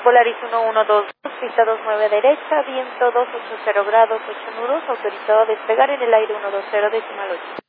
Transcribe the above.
Volaris 1122, pista 29 derecha, viento 280 grados, 8 nudos, autorizado a despegar en el aire 120, decimal 8.